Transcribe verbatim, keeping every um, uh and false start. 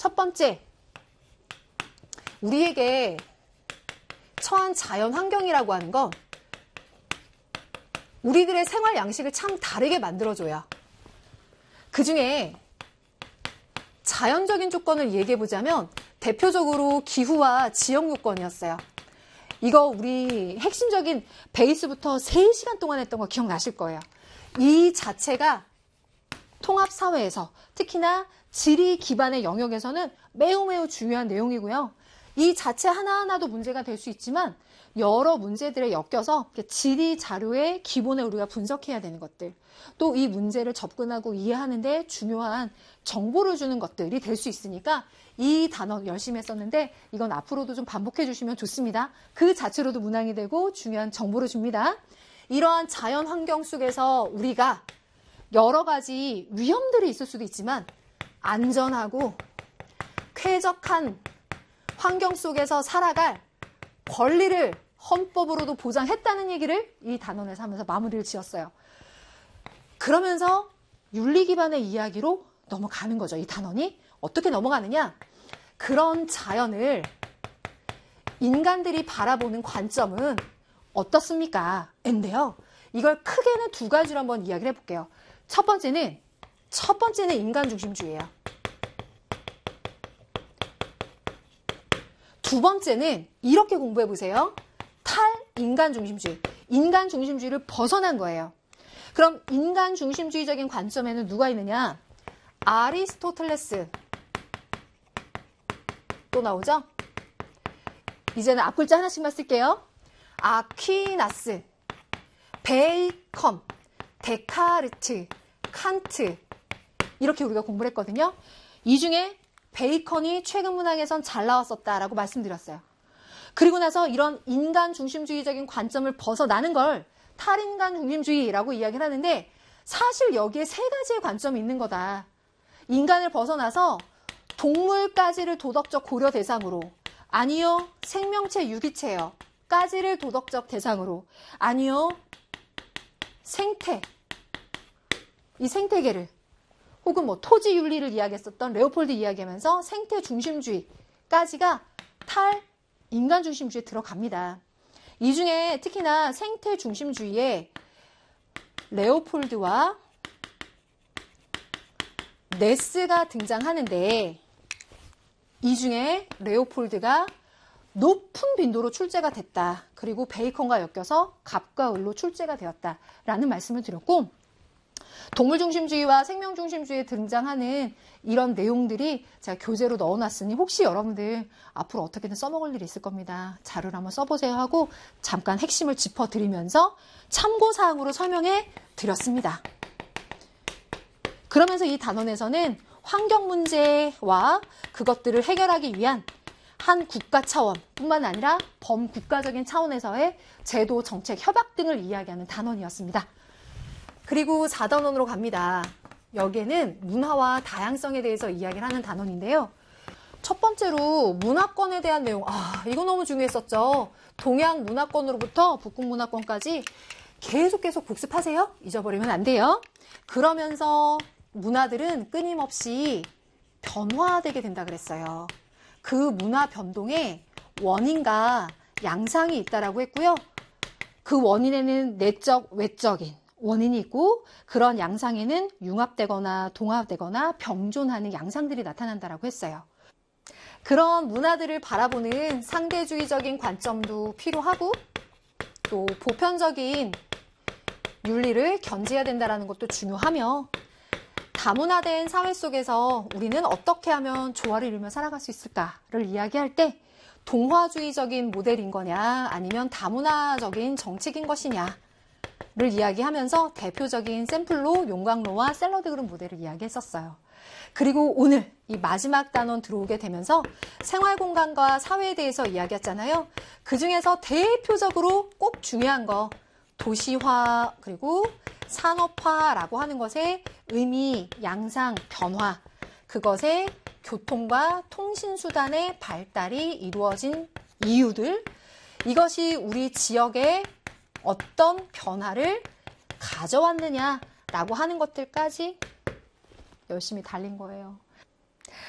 첫 번째, 우리에게 처한 자연 환경이라고 하는 건 우리들의 생활 양식을 참 다르게 만들어줘요. 그 중에 자연적인 조건을 얘기해보자면 대표적으로 기후와 지역 요건이었어요. 이거 우리 핵심적인 베이스부터 세 시간 동안 했던 거 기억나실 거예요. 이 자체가 통합사회에서 특히나 지리 기반의 영역에서는 매우 매우 중요한 내용이고요. 이 자체 하나하나도 문제가 될 수 있지만 여러 문제들에 엮여서 지리 자료의 기본에 우리가 분석해야 되는 것들, 또 이 문제를 접근하고 이해하는 데 중요한 정보를 주는 것들이 될 수 있으니까 이 단어 열심히 했었는데 이건 앞으로도 좀 반복해 주시면 좋습니다. 그 자체로도 문항이 되고 중요한 정보를 줍니다. 이러한 자연 환경 속에서 우리가 여러 가지 위험들이 있을 수도 있지만 안전하고 쾌적한 환경 속에서 살아갈 권리를 헌법으로도 보장했다는 얘기를 이 단원에서 하면서 마무리를 지었어요. 그러면서 윤리 기반의 이야기로 넘어가는 거죠. 이 단원이 어떻게 넘어가느냐? 그런 자연을 인간들이 바라보는 관점은 어떻습니까? 인데요. 이걸 크게는 두 가지로 한번 이야기를 해볼게요. 첫 번째는 첫 번째는 인간 중심주의예요. 두 번째는 이렇게 공부해 보세요. 탈인간 중심주의. 인간 중심주의를 벗어난 거예요. 그럼 인간 중심주의적인 관점에는 누가 있느냐? 아리스토텔레스. 또 나오죠? 이제는 앞글자 하나씩만 쓸게요. 아퀴나스, 베이컨, 데카르트, 칸트. 이렇게 우리가 공부를 했거든요. 이 중에 베이컨이 최근 문항에선 잘 나왔었다라고 말씀드렸어요. 그리고 나서 이런 인간 중심주의적인 관점을 벗어나는 걸 탈인간 중심주의라고 이야기를 하는데 사실 여기에 세 가지의 관점이 있는 거다. 인간을 벗어나서 동물까지를 도덕적 고려 대상으로, 아니요 생명체 유기체요 까지를 도덕적 대상으로, 아니요 생태, 이 생태계를 혹은 뭐 토지 윤리를 이야기했었던 레오폴드 이야기하면서 생태 중심주의까지가 탈 인간 중심주의에 들어갑니다. 이 중에 특히나 생태 중심주의에 레오폴드와 네스가 등장하는데 이 중에 레오폴드가 높은 빈도로 출제가 됐다. 그리고 베이컨과 엮여서 갑과 을로 출제가 되었다라는 말씀을 드렸고, 동물 중심주의와 생명 중심주의에 등장하는 이런 내용들이 제가 교재로 넣어놨으니 혹시 여러분들 앞으로 어떻게든 써먹을 일이 있을 겁니다. 자료를 한번 써보세요 하고 잠깐 핵심을 짚어드리면서 참고사항으로 설명해 드렸습니다. 그러면서 이 단원에서는 환경 문제와 그것들을 해결하기 위한 한 국가 차원뿐만 아니라 범국가적인 차원에서의 제도, 정책, 협약 등을 이야기하는 단원이었습니다. 그리고 사 단원으로 갑니다. 여기에는 문화와 다양성에 대해서 이야기를 하는 단원인데요. 첫 번째로 문화권에 대한 내용, 아 이거 너무 중요했었죠. 동양 문화권으로부터 북극 문화권까지 계속 계속 복습하세요. 잊어버리면 안 돼요. 그러면서 문화들은 끊임없이 변화되게 된다 그랬어요. 그 문화 변동에 원인과 양상이 있다라고 했고요. 그 원인에는 내적, 외적인 원인이 있고 그런 양상에는 융합되거나 동합되거나 병존하는 양상들이 나타난다라고 했어요. 그런 문화들을 바라보는 상대주의적인 관점도 필요하고 또 보편적인 윤리를 견지해야 된다는 것도 중요하며 다문화된 사회 속에서 우리는 어떻게 하면 조화를 이루며 살아갈 수 있을까를 이야기할 때 동화주의적인 모델인 거냐 아니면 다문화적인 정책인 것이냐를 이야기하면서 대표적인 샘플로 용광로와 샐러드 그룹 모델을 이야기했었어요. 그리고 오늘 이 마지막 단원 들어오게 되면서 생활공간과 사회에 대해서 이야기했잖아요. 그중에서 대표적으로 꼭 중요한 거 도시화 그리고 산업화라고 하는 것의 의미, 양상, 변화, 그것의 교통과 통신수단의 발달이 이루어진 이유들, 이것이 우리 지역에 어떤 변화를 가져왔느냐라고 하는 것들까지 열심히 달린 거예요.